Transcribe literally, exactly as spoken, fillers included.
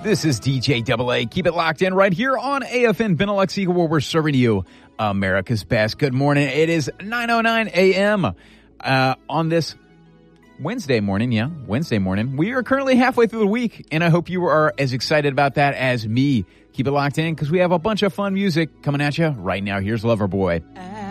This is D J Double A. Keep it locked in right here on A F N Benelux Eagle, where we're serving you America's best. Good morning. It is nine oh nine a.m. Uh, on this Wednesday morning. Yeah, Wednesday morning. We are currently halfway through the week, and I hope you are as excited about that as me. Keep it locked in because we have a bunch of fun music coming at you right now. Here's Loverboy.